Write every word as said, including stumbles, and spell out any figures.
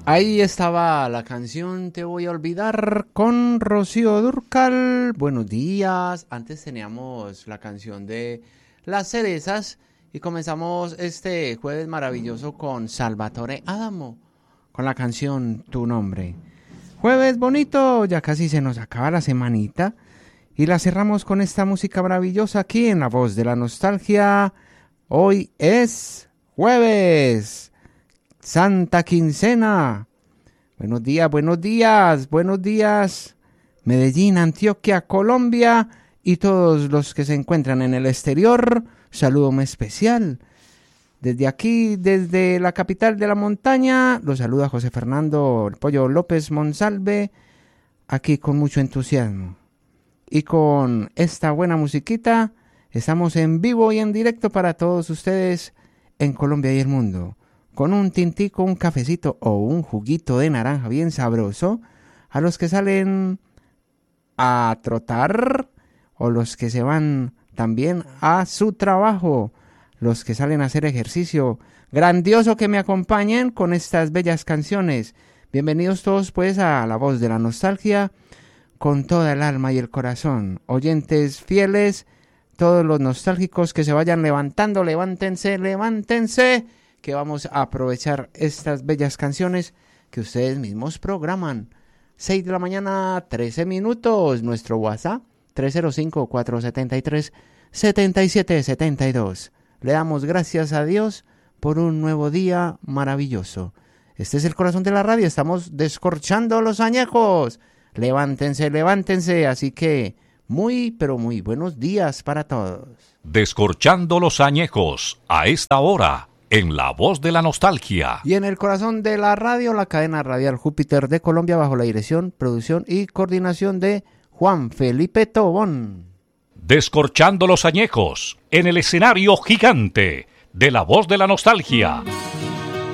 Ahí estaba la canción Te voy a olvidar con Rocío Dúrcal. Buenos días. Antes teníamos la canción de Las Cerezas y comenzamos este jueves maravilloso con Salvatore Adamo, con la canción Tu Nombre. Jueves bonito, ya casi se nos acaba la semanita y la cerramos con esta música maravillosa aquí en La Voz de la Nostalgia. Hoy es jueves. Santa Quincena. Buenos días, buenos días, buenos días. Medellín, Antioquia, Colombia y todos los que se encuentran en el exterior. Saludo muy especial. Desde aquí, desde la capital de la montaña, los saluda José Fernando el Pollo López Monsalve, aquí con mucho entusiasmo. Y con esta buena musiquita, estamos en vivo y en directo para todos ustedes en Colombia y el mundo. Con un tintico, un cafecito o un juguito de naranja bien sabroso, a los que salen a trotar o los que se van también a su trabajo, los que salen a hacer ejercicio. Grandioso que me acompañen con estas bellas canciones. Bienvenidos todos pues a La Voz de la Nostalgia, con toda el alma y el corazón. Oyentes fieles, todos los nostálgicos que se vayan levantando, levántense, levántense, que vamos a aprovechar estas bellas canciones que ustedes mismos programan. seis de la mañana, trece minutos. Nuestro WhatsApp, tres cero cinco, cuatro siete tres, siete siete siete dos. Le damos gracias a Dios por un nuevo día maravilloso. Este es el corazón de la radio. Estamos descorchando los añejos. Levántense, levántense. Así que muy, pero muy buenos días para todos. Descorchando los añejos a esta hora. En La Voz de la Nostalgia. Y en el corazón de la radio, la cadena radial Júpiter de Colombia, bajo la dirección, producción y coordinación de Juan Felipe Tobón. Descorchando los añejos en el escenario gigante de La Voz de la Nostalgia.